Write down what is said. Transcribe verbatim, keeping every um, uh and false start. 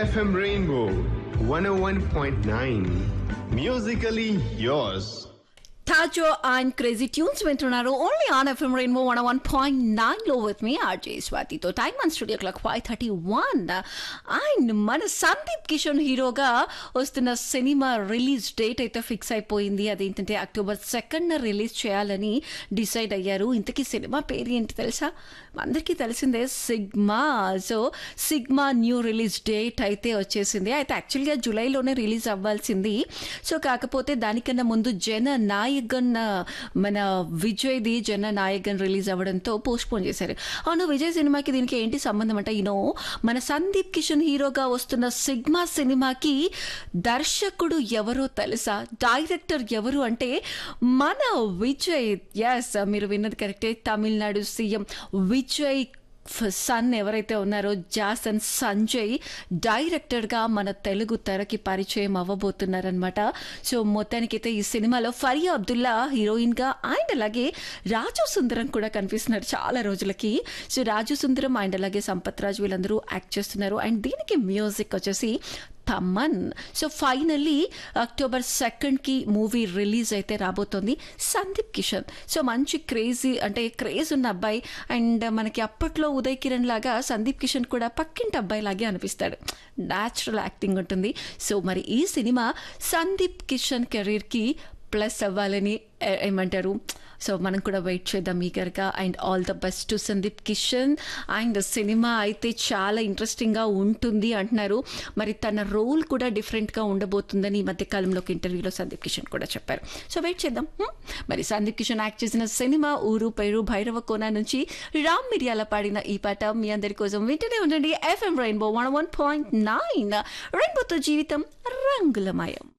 F M Rainbow one oh one point nine. Musically yours. Tajo and Crazy Tunes వింటున్నారు only on FM rainbow one one point nine లో with me RJ స్వాతితో. Time on studio clock five thirty one. And మన సందీప్ కిషన్ హీరోగా వస్తున్న cinema release date అయితే fix అయిపోయింది. అదేంటంటే October second release చేయాలని decide అయ్యారు. ఇంతకీ సినిమా పేరు ఏంటి తెలుసా? అందరికీ తెలిసిందే, sigma. So sigma new release date అయితే వచ్చేసింది. అయితే యాక్చువల్గా జూలైలోనే రిలీజ్ అవ్వాల్సింది. సో కాకపోతే దానికన్నా ముందు జన నాయక్ మన విజయ్ది జన నాయకన్ రిలీజ్ అవ్వడంతో పోస్ట్ పోన్ చేశారు. అవును, విజయ్ సినిమాకి దీనికి ఏంటి సంబంధం అంటే, యూనో మన సందీప్ కిషన్ హీరోగా వస్తున్న సిగ్మా సినిమాకి దర్శకుడు ఎవరో తెలుసా? డైరెక్టర్ ఎవరు అంటే మన విజయ్. ఎస్, మీరు విన్నది కరెక్టే. తమిళనాడు సీఎం విజయ్ సన్ ఎవరైతే ఉన్నారో జాసన్ సంజయ్ డైరెక్టర్గా మన తెలుగు తెరకి పరిచయం అవ్వబోతున్నారనమాట. సో మొత్తానికైతే ఈ సినిమాలో ఫరియా అబ్దుల్లా హీరోయిన్గా అండ్ అలాగే రాజు సుందరం కూడా కనిపిస్తున్నారు చాలా రోజులకి. సో రాజు సుందరం అండ్ అలాగే సంపత్ రాజు వీళ్ళందరూ యాక్ట్ చేస్తున్నారు. అండ్ దీనికి మ్యూజిక్ వచ్చేసి తమన్. సో ఫైనల్లీ అక్టోబర్ సెకండ్కి మూవీ రిలీజ్ అయితే రాబోతోంది. సందీప్ కిషన్ సో మంచి క్రేజీ అంటే క్రేజ్ ఉన్న అబ్బాయి. అండ్ మనకి అప్పట్లో ఉదయ్ కిరణ్ లాగా సందీప్ కిషన్ కూడా పక్కింటి అబ్బాయి లాగే అనిపిస్తాడు. న్యాచురల్ యాక్టింగ్ ఉంటుంది. సో మరి ఈ సినిమా సందీప్ కిషన్ కెరీర్కి ప్లస్ అవ్వాలని ఏమంటారు. సో మనం కూడా వెయిట్ చేద్దాం ఈగర్గా. And all the best to Sandeep Kishan. And cinema అయితే చాలా ఇంట్రెస్టింగ్గా ఉంటుంది అంటున్నారు. మరి తన రోల్ కూడా డిఫరెంట్గా ఉండబోతుందని ఈ మధ్య కాలంలో ఒక ఇంటర్వ్యూలో సందీప్ కిషన్ కూడా చెప్పారు. సో వెయిట్ చేద్దాం. మరి సందీప్ కిషన్ యాక్ట్ చేసిన సినిమా ఊరు పేరు భైరవ కోన నుంచి రామ్ మిరియాల పాడిన ఈ పాట మీ అందరి కోసం వింటూనే ఉండండి. FM rainbow one one point nine. రెయిన్బోతో జీవితం రంగులమయం.